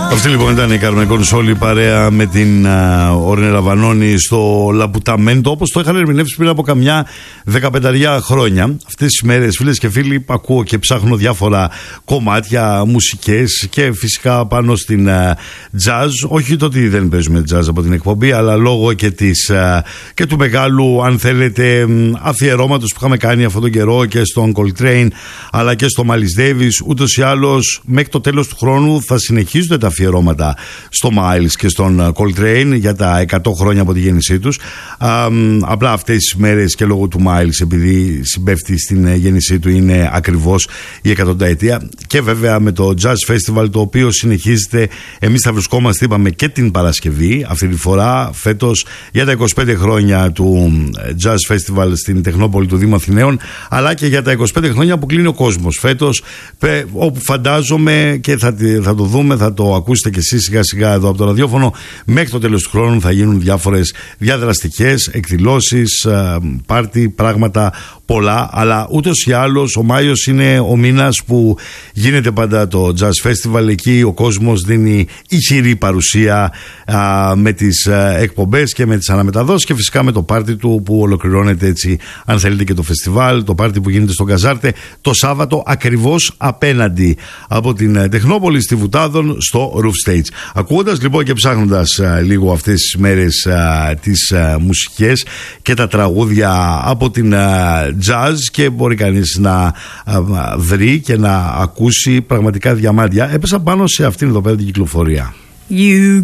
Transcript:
Αυτή λοιπόν ήταν η Κάρμεν Κονσόλη παρέα με την Ορνέλα Βανώνη στο Λαπουταμέντο, όπως το είχαν ερμηνεύσει πριν από καμιά 15 χρόνια. Αυτές τις μέρες, φίλες και φίλοι, ακούω και ψάχνω διάφορα κομμάτια, μουσικές και φυσικά πάνω στην jazz. Όχι το ότι δεν παίζουμε jazz από την εκπομπή, αλλά λόγω και του μεγάλου, αν θέλετε, αφιερώματος που είχαμε κάνει αυτόν τον καιρό και στον Coltrane αλλά και στο Miles Davis. Ούτως ή άλλως, μέχρι το τέλος του χρόνου θα συνεχίζονται τα αφιερώματα στο Miles και στον Coltrane για τα 100 χρόνια από τη γέννησή τους. Απλά αυτές τις μέρες και λόγω του Miles, επειδή συμπέφτει στην γέννησή του, είναι ακριβώς η 100η. Και βέβαια με το Jazz Festival, το οποίο συνεχίζεται. Εμείς θα βρισκόμαστε, είπαμε, και την Παρασκευή αυτή τη φορά φέτος για τα 25 χρόνια του Jazz Festival στην Τεχνόπολη του Δήμου Αθηναίων, αλλά και για τα 25 χρόνια που κλείνει ο κόσμος φέτος, όπου φαντάζομαι και θα το δούμε, θα το ακούσετε και εσείς σιγά σιγά εδώ από το ραδιόφωνο, μέχρι το τέλος του χρόνου θα γίνουν διάφορες διαδραστικές εκδηλώσεις, πάρτι, πράγματα πολλά. Αλλά ούτως ή άλλως ο Μάιος είναι ο μήνας που γίνεται πάντα το Jazz Festival. Εκεί ο κόσμος δίνει ηχηρή παρουσία με τις εκπομπές και με τις αναμεταδόσεις, και φυσικά με το πάρτι του που ολοκληρώνεται έτσι, αν θέλετε, και το φεστιβάλ, το πάρτι που γίνεται στον Καζάρτε το Σάββατο, ακριβώς απέναντι από την Τεχνόπολη στη Βουτάδων, στο Roof Stage. Ακούγοντας λοιπόν και ψάχνοντας λίγο αυτές τις μέρες τις μουσικές και τα τραγούδια από την jazz, και μπορεί κανείς να βρει και να ακούσει πραγματικά διαμάντια, έπεσα πάνω σε αυτήν εδώ πέρα την κυκλοφορία.